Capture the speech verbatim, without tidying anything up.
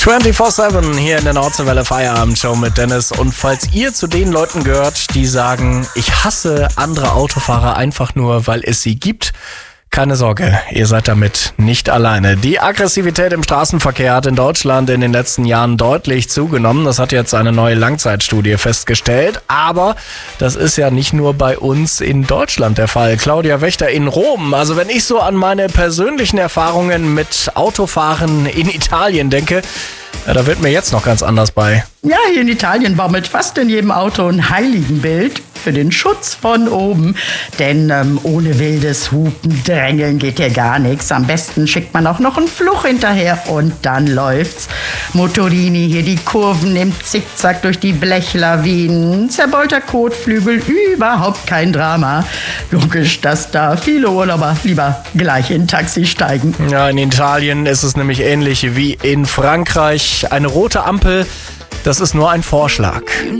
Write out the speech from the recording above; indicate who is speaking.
Speaker 1: vierundzwanzig sieben hier in der Nordseewelle Feierabendshow mit Dennis. Und falls ihr zu den Leuten gehört, die sagen, ich hasse andere Autofahrer einfach nur, weil es sie gibt, keine Sorge, ihr seid damit nicht alleine. Die Aggressivität im Straßenverkehr hat in Deutschland in den letzten Jahren deutlich zugenommen. Das hat jetzt eine neue Langzeitstudie festgestellt. Aber das ist ja nicht nur bei uns in Deutschland der Fall. Claudia Wächter in Rom. Also wenn ich so an meine persönlichen Erfahrungen mit Autofahren in Italien denke, ja, da wird mir jetzt noch ganz anders bei.
Speaker 2: Ja, hier in Italien baumelt fast in jedem Auto ein Heiligenbild für den Schutz von oben. Denn ähm, ohne wildes Hupen, Drängeln geht hier gar nichts. Am besten schickt man auch noch einen Fluch hinterher und dann läuft's. Motorini, hier die Kurven im Zickzack durch die Blechlawinen. Zerbeulter Kotflügel, überhaupt kein Drama. Logisch, dass da viele Urlauber lieber gleich in ein Taxi steigen.
Speaker 1: Ja, in Italien ist es nämlich ähnlich wie in Frankreich. Eine rote Ampel, das ist nur ein Vorschlag.